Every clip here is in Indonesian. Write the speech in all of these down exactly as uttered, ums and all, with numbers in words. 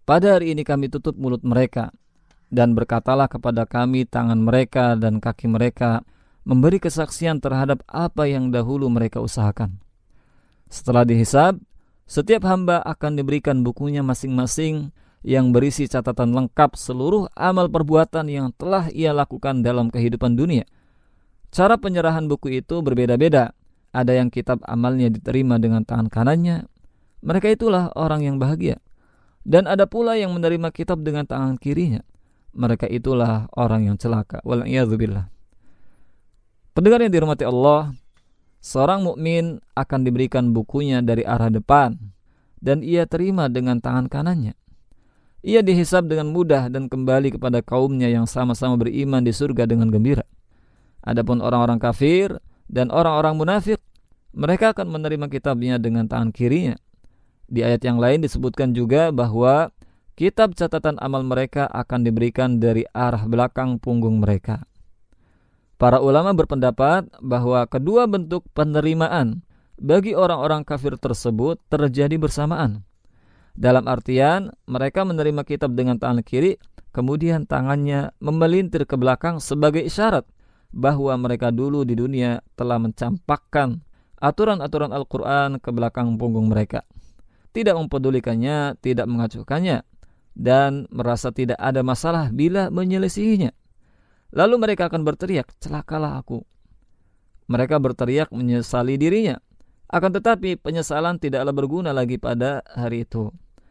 pada hari ini kami tutup mulut mereka, dan berkatalah kepada kami tangan mereka dan kaki mereka memberi kesaksian terhadap apa yang dahulu mereka usahakan. Setelah dihisab, setiap hamba akan diberikan bukunya masing-masing yang berisi catatan lengkap seluruh amal perbuatan yang telah ia lakukan dalam kehidupan dunia. Cara penyerahan buku itu berbeda-beda. Ada yang kitab amalnya diterima dengan tangan kanannya, mereka itulah orang yang bahagia. Dan ada pula yang menerima kitab dengan tangan kirinya, mereka itulah orang yang celaka. Wal'iyadzubillah. Pendengar yang dirahmati Allah, seorang mukmin akan diberikan bukunya dari arah depan, dan ia terima dengan tangan kanannya. Ia dihisab dengan mudah dan kembali kepada kaumnya yang sama-sama beriman di surga dengan gembira. Adapun orang-orang kafir dan orang-orang munafik, mereka akan menerima kitabnya dengan tangan kirinya. Di ayat yang lain disebutkan juga bahwa kitab catatan amal mereka akan diberikan dari arah belakang punggung mereka. Para ulama berpendapat bahwa kedua bentuk penerimaan bagi orang-orang kafir tersebut terjadi bersamaan. Dalam artian, mereka menerima kitab dengan tangan kiri, kemudian tangannya memelintir ke belakang sebagai isyarat bahwa mereka dulu di dunia telah mencampakkan aturan-aturan Al-Quran ke belakang punggung mereka, tidak mempedulikannya, tidak mengacuhkannya, dan merasa tidak ada masalah bila menyelisihinya. Lalu mereka akan berteriak, celakalah aku. Mereka berteriak menyesali dirinya. Akan tetapi penyesalan tidaklah berguna lagi pada hari itu,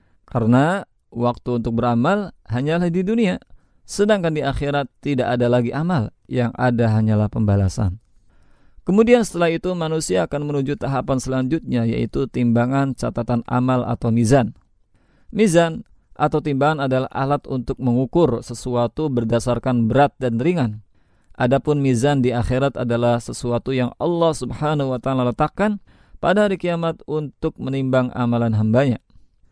karena waktu untuk beramal hanyalah di dunia, sedangkan di akhirat tidak ada lagi amal, yang ada hanyalah pembalasan. Kemudian setelah itu manusia akan menuju tahapan selanjutnya, yaitu timbangan catatan amal atau mizan. Mizan atau timbangan adalah alat untuk mengukur sesuatu berdasarkan berat dan ringan. Adapun mizan di akhirat adalah sesuatu yang Allah Subhanahu wa taala letakkan pada hari kiamat untuk menimbang amalan hambanya.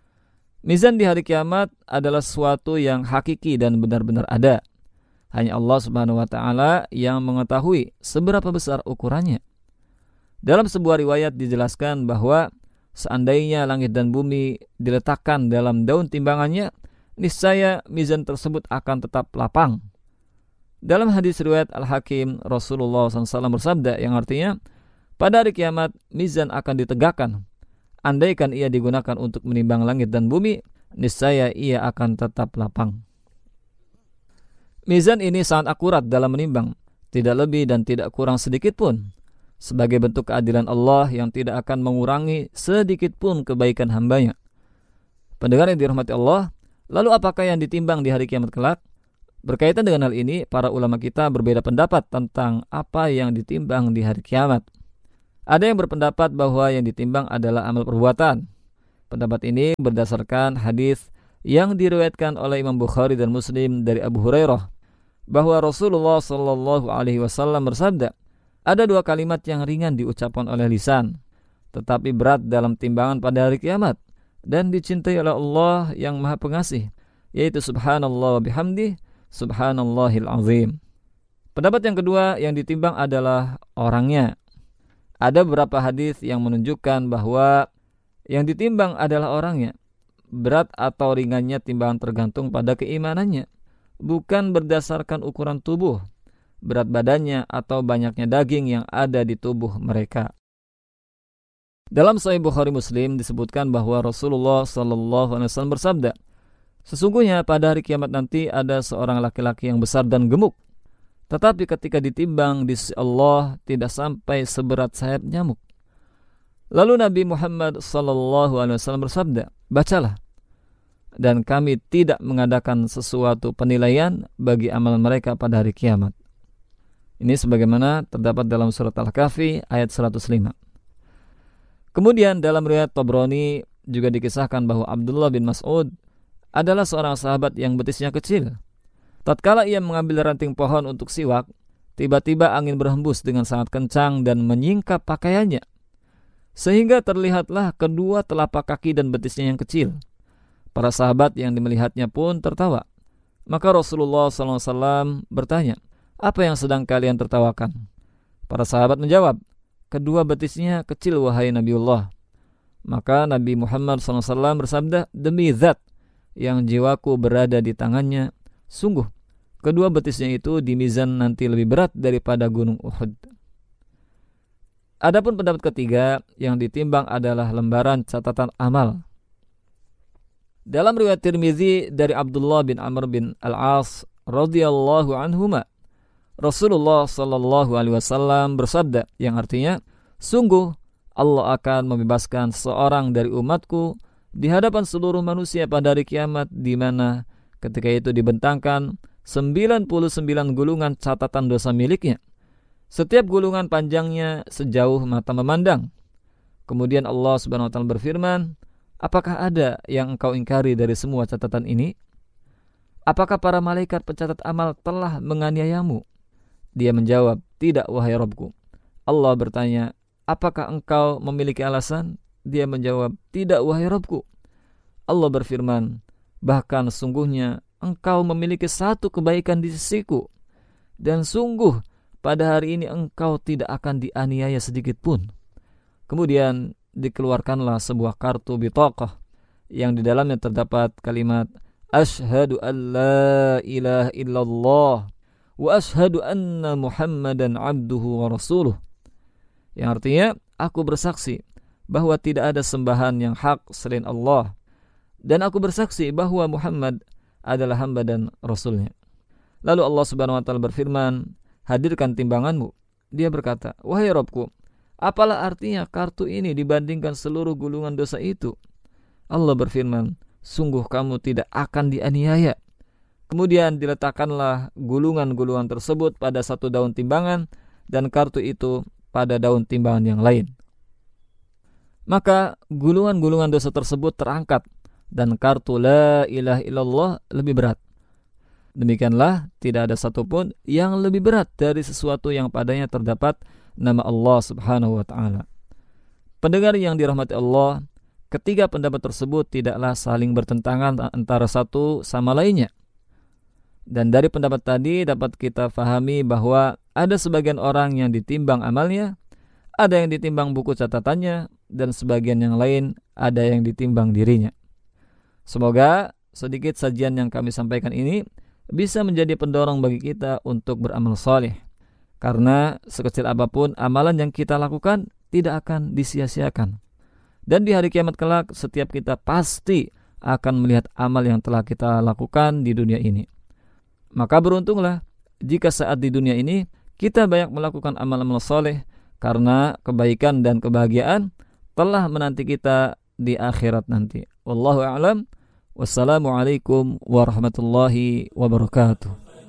Mizan di hari kiamat adalah sesuatu yang hakiki dan benar-benar ada. Hanya Allah Subhanahu wa taala yang mengetahui seberapa besar ukurannya. Dalam sebuah riwayat dijelaskan bahwa seandainya langit dan bumi diletakkan dalam daun timbangannya, niscaya mizan tersebut akan tetap lapang. Dalam hadis riwayat Al-Hakim, Rasulullah shallallahu alaihi wasallam bersabda yang artinya, pada hari kiamat mizan akan ditegakkan. Andaikan ia digunakan untuk menimbang langit dan bumi, niscaya ia akan tetap lapang. Mizan ini sangat akurat dalam menimbang, tidak lebih dan tidak kurang sedikit pun, sebagai bentuk keadilan Allah yang tidak akan mengurangi sedikit pun kebaikan hambanya. Pendengar yang dirahmati Allah, lalu apakah yang ditimbang di hari kiamat kelak? Berkaitan dengan hal ini, para ulama kita berbeda pendapat tentang apa yang ditimbang di hari kiamat. Ada yang berpendapat bahwa yang ditimbang adalah amal perbuatan. Pendapat ini berdasarkan hadis yang diriwayatkan oleh Imam Bukhari dan Muslim dari Abu Hurairah, bahwa Rasulullah Shallallahu Alaihi Wasallam bersabda, ada dua kalimat yang ringan diucapkan oleh lisan, tetapi berat dalam timbangan pada hari kiamat, dan dicintai oleh Allah yang Maha Pengasih, yaitu Subhanallah wa bihamdih, Subhanallahil azim. Pendapat yang kedua yang ditimbang adalah orangnya. Ada beberapa hadis yang menunjukkan bahwa yang ditimbang adalah orangnya. Berat atau ringannya timbangan tergantung pada keimanannya, bukan berdasarkan ukuran tubuh, berat badannya, atau banyaknya daging yang ada di tubuh mereka. Dalam Sahih Bukhari Muslim disebutkan bahwa Rasulullah Sallallahu Alaihi Wasallam bersabda, sesungguhnya pada hari kiamat nanti ada seorang laki-laki yang besar dan gemuk, tetapi ketika ditimbang di sisi Allah tidak sampai seberat sayap nyamuk. Lalu Nabi Muhammad Sallallahu Alaihi Wasallam bersabda, bacalah, dan kami tidak mengadakan sesuatu penilaian bagi amalan mereka pada hari kiamat. Ini sebagaimana terdapat dalam surat Al-Kahfi ayat seratus lima. Kemudian dalam riwayat Tabrani juga dikisahkan bahwa Abdullah bin Mas'ud adalah seorang sahabat yang betisnya kecil. Tatkala ia mengambil ranting pohon untuk siwak, tiba-tiba angin berhembus dengan sangat kencang dan menyingkap pakaiannya, sehingga terlihatlah kedua telapak kaki dan betisnya yang kecil. Para sahabat yang melihatnya pun tertawa. Maka Rasulullah shallallahu alaihi wasallam bertanya, apa yang sedang kalian tertawakan? Para sahabat menjawab, kedua betisnya kecil wahai Nabiullah. Maka Nabi Muhammad shallallahu alaihi wasallam bersabda, demi zat, yang jiwaku berada di tangannya, sungguh kedua betisnya itu di mizan nanti lebih berat daripada gunung Uhud. Adapun pendapat ketiga, yang ditimbang adalah lembaran catatan amal. Dalam riwayat Tirmizi dari Abdullah bin Amr bin Al-As radhiyallahu anhuma, Rasulullah sallallahu alaihi wasallam bersabda, yang artinya, sungguh Allah akan membebaskan seorang dari umatku di hadapan seluruh manusia pada hari kiamat, di mana ketika itu dibentangkan sembilan puluh sembilan gulungan catatan dosa miliknya. Setiap gulungan panjangnya sejauh mata memandang. Kemudian Allah Subhanahu wa taala berfirman, apakah ada yang engkau ingkari dari semua catatan ini? Apakah para malaikat pencatat amal telah menganiayamu? Dia menjawab, tidak wahai Rabbku. Allah bertanya, apakah engkau memiliki alasan? Dia menjawab, tidak wahai Rabbku. Allah berfirman, bahkan sungguhnya engkau memiliki satu kebaikan di sisiku, dan sungguh pada hari ini engkau tidak akan dianiaya sedikit pun. Kemudian dikeluarkanlah sebuah kartu bitaqah yang di dalamnya terdapat kalimat asyhadu an la ilaha illallah wa asyhadu anna Muhammadan abduhu wa rasuluh, yang artinya aku bersaksi bahwa tidak ada sembahan yang hak selain Allah, dan aku bersaksi bahwa Muhammad adalah hamba dan rasulnya. Lalu Allah Subhanahu wa taala berfirman, hadirkan timbanganmu. Dia berkata, wahai Rabbku, apalah artinya kartu ini dibandingkan seluruh gulungan dosa itu? Allah berfirman, sungguh kamu tidak akan dianiaya. Kemudian diletakkanlah gulungan-gulungan tersebut pada satu daun timbangan dan kartu itu pada daun timbangan yang lain. Maka gulungan-gulungan dosa tersebut terangkat dan kartu la ilaha illallah lebih berat. Demikianlah tidak ada satupun yang lebih berat dari sesuatu yang padanya terdapat nama Allah Subhanahu wa taala. Pendengar yang dirahmati Allah, ketiga pendapat tersebut tidaklah saling bertentangan antara satu sama lainnya. Dan dari pendapat tadi dapat kita fahami bahwa ada sebagian orang yang ditimbang amalnya, ada yang ditimbang buku catatannya, dan sebagian yang lain ada yang ditimbang dirinya. Semoga sedikit sajian yang kami sampaikan ini bisa menjadi pendorong bagi kita untuk beramal saleh. Karena sekecil apapun amalan yang kita lakukan tidak akan disia-siakan. Dan di hari kiamat kelak setiap kita pasti akan melihat amal yang telah kita lakukan di dunia ini. Maka beruntunglah jika saat di dunia ini kita banyak melakukan amal-amal saleh, karena kebaikan dan kebahagiaan telah menanti kita di akhirat nanti. Wallahu a'lam. Wassalamualaikum warahmatullahi wabarakatuh.